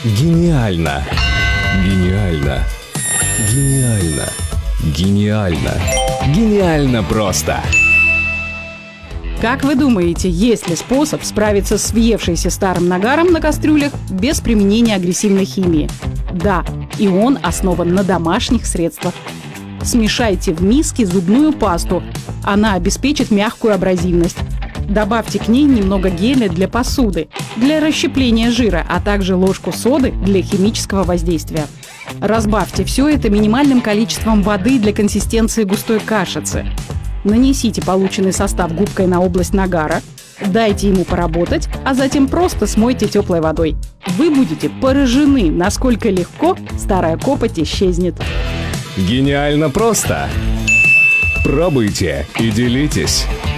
Гениально! Гениально! Гениально! Гениально! Гениально просто! Как вы думаете, есть ли способ справиться с въевшимся старым нагаром на кастрюлях без применения агрессивной химии? Да, и он основан на домашних средствах. Смешайте в миске зубную пасту. Она обеспечит мягкую абразивность. Добавьте к ней немного геля для посуды, для расщепления жира, а также ложку соды для химического воздействия. Разбавьте все это минимальным количеством воды для консистенции густой кашицы. Нанесите полученный состав губкой на область нагара, дайте ему поработать, а затем просто смойте теплой водой. Вы будете поражены, насколько легко старая копоть исчезнет. Гениально просто! Пробуйте и делитесь!